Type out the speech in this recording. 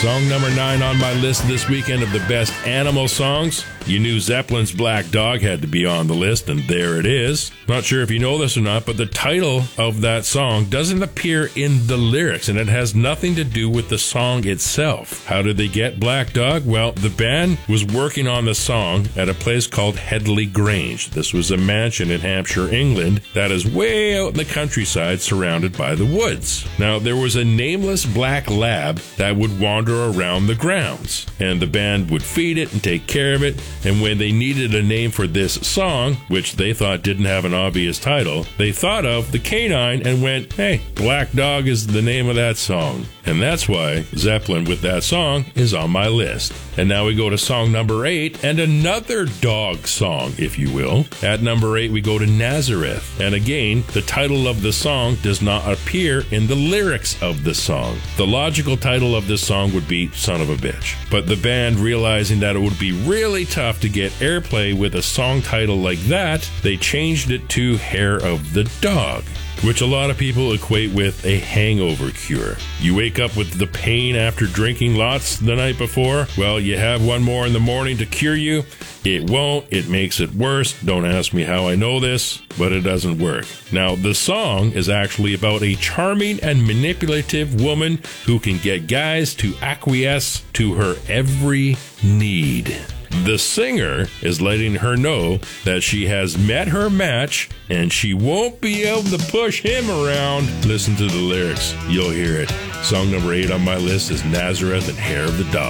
Song number 9 on my list this weekend of the best animal songs. You knew Zeppelin's Black Dog had to be on the list, and there it is. Not sure if you know this or not, but the title of that song doesn't appear in the lyrics, and it has nothing to do with the song itself. How did they get Black Dog? Well, the band was working on the song at a place called Headley Grange. This was a mansion in Hampshire, England, that is way out in the countryside surrounded by the woods. Now, there was a nameless black lab that would wander around the grounds, and the band would feed it and take care of it. And when they needed a name for this song, which they thought didn't have an obvious title, they thought of the canine and went, hey, Black Dog is the name of that song. And that's why Zeppelin with that song is on my list. And now we go to song number 8, and another dog song, if you will. At number 8, we go to Nazareth. And again, the title of the song does not appear in the lyrics of the song. The logical title of this song would be Son of a Bitch. But the band, realizing that it would be really tough to get airplay with a song title like that, they changed it to Hair of the Dog, which a lot of people equate with a hangover cure. You wake up with the pain after drinking lots the night before. Well, you have one more in the morning to cure you. It won't. It makes it worse. Don't ask me how I know this, but it doesn't work. Now, the song is actually about a charming and manipulative woman who can get guys to acquiesce to her every need. The singer is letting her know that she has met her match and she won't be able to push him around. Listen to the lyrics. You'll hear it. Song number 8 on my list is Nazareth and Hair of the Dog.